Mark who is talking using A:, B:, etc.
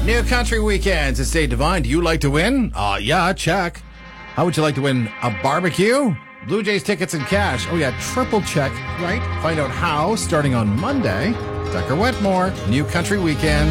A: New Country Weekends at State Divine. Do you like to win? Yeah, check. How would you like to win a barbecue? Blue Jays tickets and cash. Oh, yeah, triple check, right? Find out how starting on Monday. Tucker Wetmore, New Country Weekends.